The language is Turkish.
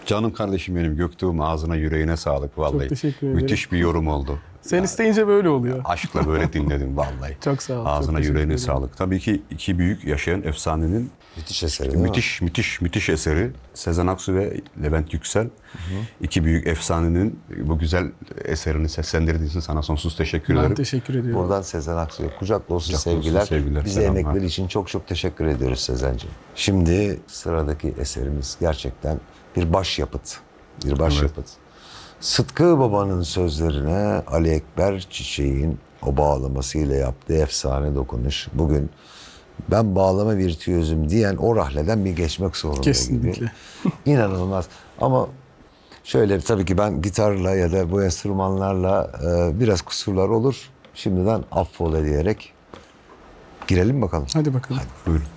Canım kardeşim benim, Göktuğ'um, ağzına yüreğine sağlık vallahi. Çok teşekkür ederim. Müthiş bir yorum oldu. Sen isteyince böyle oluyor. Aşkla böyle dinledim vallahi. Çok sağ ol. çok Ağzına teşekkür yüreğine ederim. sağlık. Tabii ki iki büyük yaşayan efsanenin Müthiş eseri değil mi? müthiş eseri Sezen Aksu ve Levent Yüksel. İki büyük efsanenin bu güzel eserini seslendirdiğiniz için sana sonsuz teşekkür Ben ederim. teşekkür ediyorum. Buradan Sezen Aksu'ya kucak dolusu Kucak dolusu sevgiler. sevgiler, Bize selamlar. emekleri için çok çok teşekkür ediyoruz Sezen'ciğim. Şimdi sıradaki eserimiz gerçekten bir başyapıt. Bir başyapıt. Sıtkı Baba'nın sözlerine Ali Ekber Çiçek'in o bağlamasıyla yaptığı efsane dokunuş. Bugün ben bağlama virtüözüm diyen o rahleden bir geçmek zorunda Kesinlikle. gibi. İnanılmaz. Ama şöyle, tabii ki ben gitarla ya da bu enstrümanlarla biraz kusurlar olur. Şimdiden affola diyerek girelim bakalım. Hadi bakalım. Buyurun.